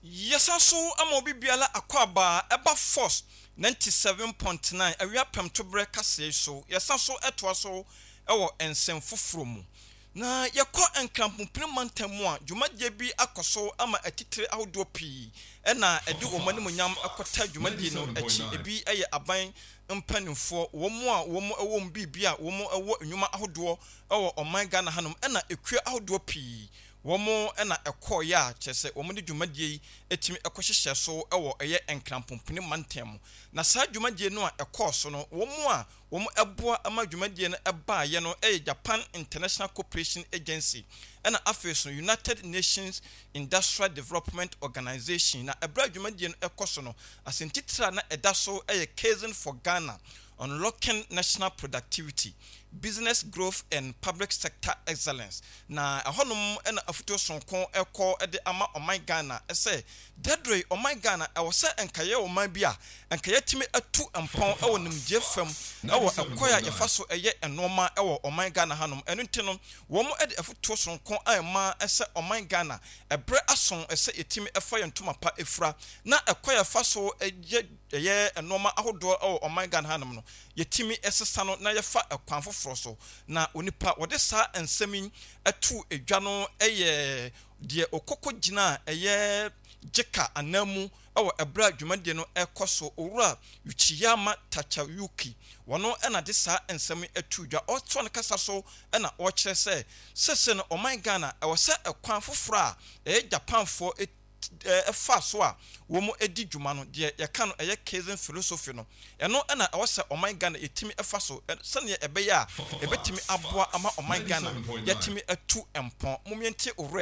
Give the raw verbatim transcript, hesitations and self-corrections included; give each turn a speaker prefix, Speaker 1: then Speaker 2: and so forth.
Speaker 1: Yesaso amobi biala akwaba eba force ninety-seven point nine awia pem to bre kase so yesaso etwa so ewo ensem foforo mu na yekọ enkrampopre mantamu a dwumadie bi akoso ama atitire ahodo pii ena ede omani munyam akota dwumadie no achi ebi eye aban mpanimfo womo a womo ewo mbibi a womo ewo enwuma ahodo ewo oman Ghana hanom ena ekue ahodo pii womo ena ekọ ya chese womo de dwumadie etimi ekohyehyɛ so ewo eye enkrampopre mantamu na saa dwumadie no a ekọ so no womo a womo eboa ama dwumadie no eba ye no eye Japan International Cooperation Agency ena afeso United Nations Industrial Development Organization na ebra dwumadie no ekọ so no asentitra na eda so eye Kaizen for Ghana, unlocking national productivity, business growth and public sector excellence. Na ahonom ena afuto sonkon eko ede ama oman Ghana ese dedre oman Ghana ewo se enkaye oman bia enkaye timi atu empon ewo nimje fam ewo ekoya yefaso eye enoma ewo oman Ghana hanom enu ntino wo mo ede afuto sonkon ayema ese oman Ghana ebre ason ese etimi efa yentoma pa efra na ekoya faso eye eye enoma ahodo ewo oman Ghana hanom no yetimi esesa no na yefa ekwan foforo so na onipa wode saa ensemi atu edwa no eye de okoko gina eye jeka anamu ewo ebra dwumadie no ekoso owura Uchiyama Tachayuki wono ena de saa ensemi atu dwa oto ne kasa so ena o kire se sese no oman Ghana ewo se ekwan foforo a eye Japan fo efa so a womo edi dwuma no de yeka no eye Kaizen philosophy no eno ena ewo se oman Ghana etimi efa so sene ebe ya ebetimi aboa ama oman Ghana yetimi atu empon momiente